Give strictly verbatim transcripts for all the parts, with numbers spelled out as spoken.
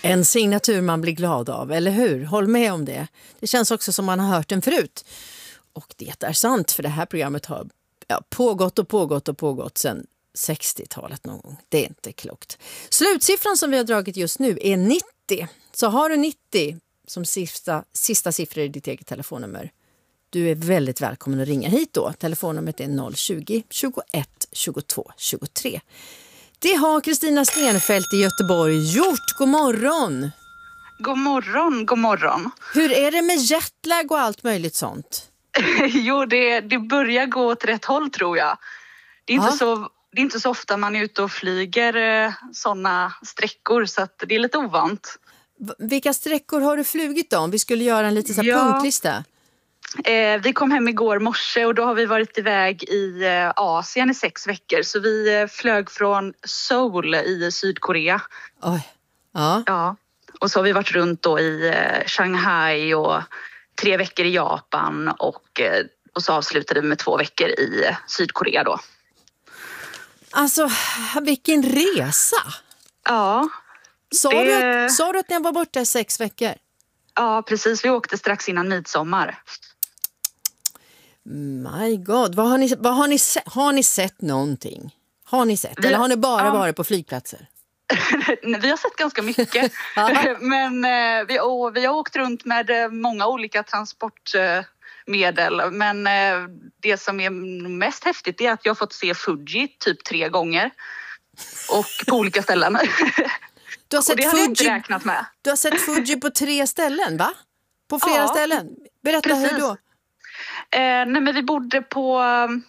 En signatur man blir glad av, eller hur? Håll med om det. Det känns också som man har hört den förut. Och det är sant, för det här programmet har ja, pågått och pågått och pågått sedan sextiotalet någon gång. Det är inte klokt. Slutsiffran som vi har dragit just nu är nittio. Så har du nittio som sista, sista siffror i ditt eget telefonnummer, du är väldigt välkommen att ringa hit då. Telefonnumret är noll tjugo, tjugoett, tjugotvå, tjugotre. Det har Kristina Stenfeldt i Göteborg gjort. God morgon! God morgon, god morgon. Hur är det med jetlag och allt möjligt sånt? Jo, det, det börjar gå åt rätt håll tror jag. Det är, inte så, det är inte så ofta man är ute och flyger eh, sådana sträckor, så att det är lite ovant. V- vilka sträckor har du flugit då? Om vi skulle göra en liten så här Ja. punktlista. Eh, vi kom hem igår morse och då har vi varit iväg i eh, Asien i sex veckor. Så vi eh, flög från Seoul i Sydkorea. Oj. Ja. Ja. Och så har vi varit runt då i eh, Shanghai och tre veckor i Japan och, eh, och så avslutade vi med två veckor i eh, Sydkorea då. Alltså, vilken resa! Ja. Sa, det... du att, sa du att ni var borta i sex veckor? Ja, precis. Vi åkte strax innan midsommar. My God, vad har ni, vad har ni, se, har ni sett någonting? Har ni sett? Vi, Eller har ni bara ja. varit på flygplatser? Vi har sett ganska mycket. Men eh, vi, och, vi har åkt runt med eh, många olika transportmedel. Eh, Men eh, det som är mest häftigt är att jag har fått se Fuji typ tre gånger. Och på olika ställen. Du har sett och det har Fuji, jag inte räknat med. Du har sett Fuji på tre ställen, va? På flera ja, ställen. Berätta precis. hur då? Eh, nej, men vi bodde på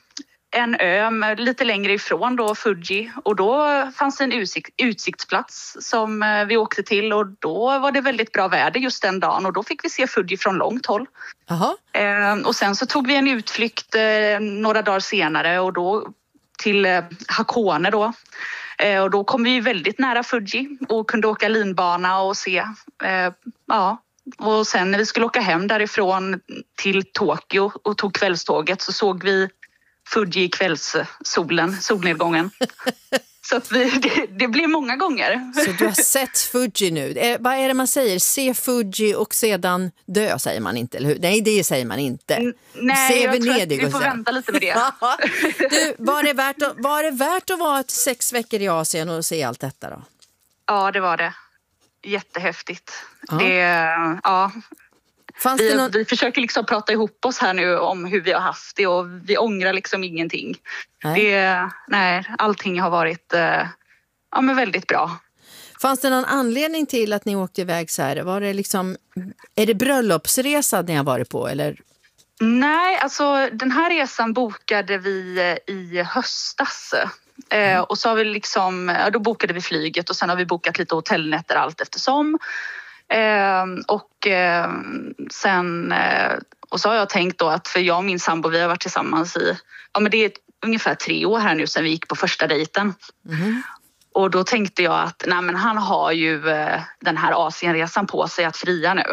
en ö lite längre ifrån då, Fuji. Och då fanns det en utsikt, utsiktsplats som eh, vi åkte till. Och då var det väldigt bra väder just den dagen. Och då fick vi se Fuji från långt håll. Aha. Eh, och sen så tog vi en utflykt eh, några dagar senare. Och då till eh, Hakone då. Eh, och då kom vi väldigt nära Fuji. Och kunde åka linbana och se. Eh, ja. Och sen när vi skulle åka hem därifrån till Tokyo och tog kvällståget så såg vi Fuji i kvällssolen, solnedgången. Så att vi, det, det blev många gånger. Så du har sett Fuji nu. Eh, vad är det man säger? Se Fuji och sedan dö, säger man inte, eller hur? Nej, det säger man inte. N- nej, Se jag Venedig tror att vi får och vänta lite med det. Du, var det, värt att, var det värt att vara ett sex veckor i Asien och se allt detta då? Ja, det var det. Jättehäftigt. Ja. Det, ja. Fanns Vi, det någon... vi försöker liksom prata ihop oss här nu om hur vi har haft det och vi ångrar liksom ingenting. Nej. Det, nej, allting har varit eh, ja, men väldigt bra. Fanns det någon anledning till att ni åkte iväg så här? Var det liksom, är det bröllopsresa ni har varit på, eller? Nej, alltså den här resan bokade vi i höstas. Mm. Eh, och så har vi liksom, ja, då bokade vi flyget och sen har vi bokat lite hotellnätter allt eftersom. Eh, och eh, sen, eh, och så har jag tänkt då att för jag och min sambo, vi har varit tillsammans i, ja men det är ungefär tre år här nu sedan vi gick på första dejten. Mm. Och då tänkte jag att nej men han har ju eh, den här Asienresan på sig att fria nu.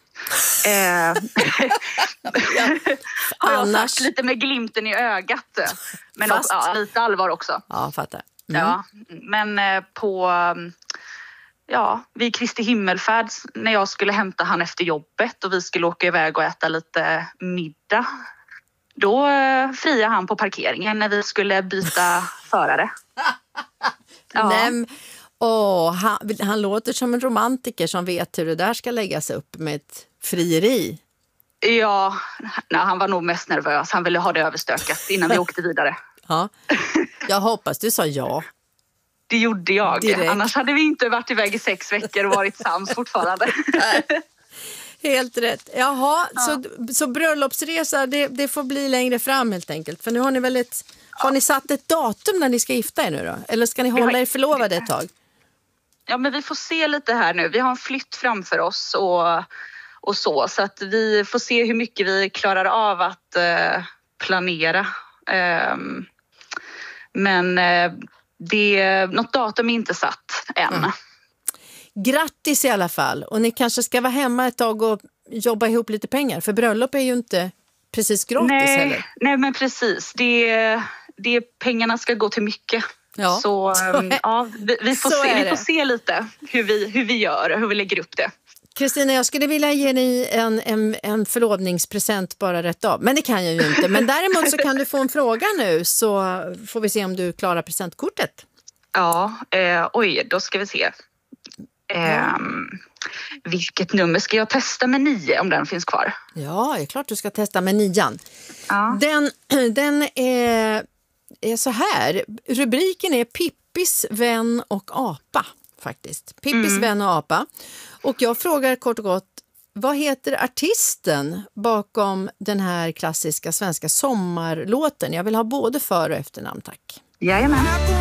eh, ja. har jag Annars... sagt lite med glimten i ögat. Men Fast... också, ja, lite allvar också. Ja, fattar. Mm. Ja, men eh, på... Ja, vid Kristi himmelfärd när jag skulle hämta han efter jobbet och vi skulle åka iväg och äta lite middag. Då eh, friade han på parkeringen när vi skulle byta förare. Ja. Nej, åh, han, han låter som en romantiker som vet hur det där ska läggas upp med ett frieri. Ja, nej, han var nog mest nervös. Han ville ha det överstökat innan vi åkte vidare. Ja, jag hoppas du sa ja. Det gjorde jag. Direkt. Annars hade vi inte varit iväg i sex veckor och varit sams fortfarande. Helt rätt. Jaha, ja. så, så bröllopsresa, det, det får bli längre fram helt enkelt. För nu har ni väl ett, ja. har ni satt ett datum när ni ska gifta er nu då? Eller ska ni hålla er förlovade ett tag? Ja, men vi får se lite här nu. Vi har en flytt framför oss och, och så. Så att vi får se hur mycket vi klarar av att eh, planera. Um, men... Eh, Det, något datum är inte satt än. Mm. Grattis i alla fall. Och ni kanske ska vara hemma ett tag och jobba ihop lite pengar. För bröllop är ju inte precis gratis nej, heller. Nej, men precis. Det, det, pengarna ska gå till mycket. Ja, så, så är, ja, vi, vi, får se, vi får se lite hur vi, hur vi gör, hur vi lägger upp det. Kristina, jag skulle vilja ge dig en, en, en förlovningspresent bara rätt av. Men det kan jag ju inte. Men däremot så kan du få en fråga nu, så får vi se om du klarar presentkortet. Ja, eh, oj, då ska vi se. Eh, vilket nummer ska jag testa med nio, om den finns kvar? Ja, det är klart du ska testa med nian. Ja. Den, den är, är så här. Rubriken är Pippis vän och apa, faktiskt. Pippis mm. vän och apa. Och jag frågar kort och gott, vad heter artisten bakom den här klassiska svenska sommarlåten? Jag vill ha både för- och efternamn, tack. Jajamän.